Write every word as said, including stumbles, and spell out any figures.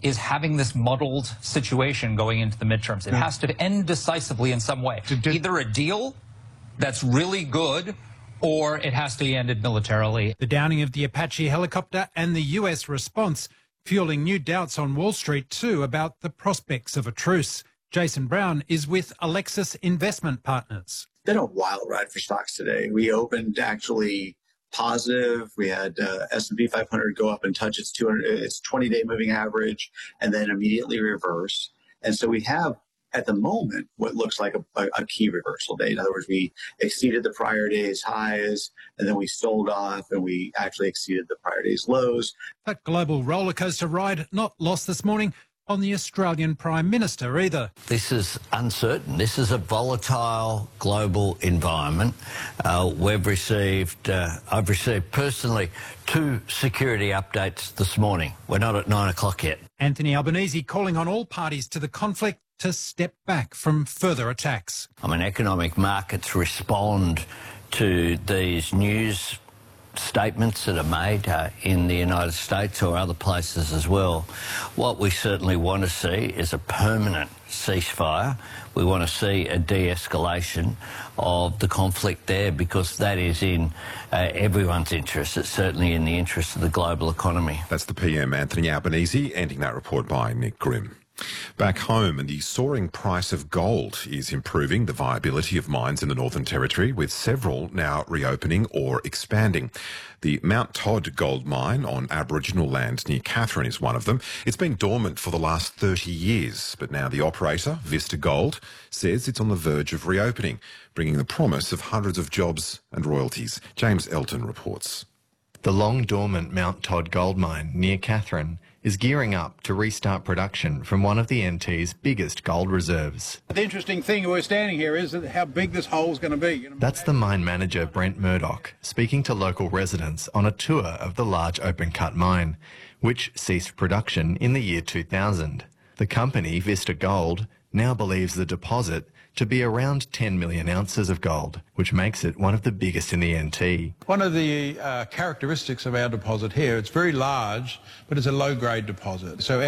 is having this muddled situation going into the midterms. It has to end decisively in some way. Either a deal that's really good, or it has to be ended militarily. The downing of the Apache helicopter and the U S response fueling new doubts on Wall Street too about the prospects of a truce. Jason Brown is with Alexis Investment Partners. It's been a wild ride for stocks today. We opened actually positive. We had uh, S and P five hundred go up and touch its two hundred, its twenty-day moving average, and then immediately reverse. And so we have, at the moment, what looks like a, a, a key reversal day. In other words, we exceeded the prior day's highs, and then we sold off, and we actually exceeded the prior day's lows. That global rollercoaster ride not lost this morning on the Australian Prime Minister either. This is uncertain. This is a volatile global environment. Uh, we've received, uh, I've received personally two security updates this morning. We're not at nine o'clock yet. Anthony Albanese calling on all parties to the conflict to step back from further attacks. I mean, economic markets respond to these news statements that are made uh, in the United States or other places as well. What we certainly want to see is a permanent ceasefire. We want to see a de-escalation of the conflict there, because that is in uh, everyone's interest. It's certainly in the interest of the global economy. That's the P M, Anthony Albanese, ending that report by Nick Grimm. Back home, and the soaring price of gold is improving the viability of mines in the Northern Territory, with several now reopening or expanding. The Mount Todd gold mine on Aboriginal land near Katherine is one of them. It's been dormant for the last thirty years, but now the operator, Vista Gold, says it's on the verge of reopening, bringing the promise of hundreds of jobs and royalties. James Elton reports. The long-dormant Mount Todd gold mine near Katherine is gearing up to restart production from one of the N T's biggest gold reserves. The interesting thing we're standing here is that how big this hole is going to be. You know? That's the mine manager, Brent Murdoch, speaking to local residents on a tour of the large open-cut mine, which ceased production in the year two thousand. The company, Vista Gold, now believes the deposit to be around ten million ounces of gold, which makes it one of the biggest in the N T. One of the uh, characteristics of our deposit here, it's very large, but it's a low-grade deposit. So